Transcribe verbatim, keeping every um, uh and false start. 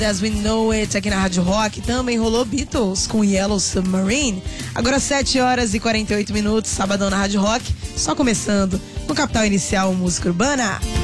As We Know It aqui na Rádio Rock. Também rolou Beatles com Yellow Submarine. Agora sete horas e quarenta e oito minutos, sabadão na Rádio Rock. Só começando no Capital Inicial Música Urbana.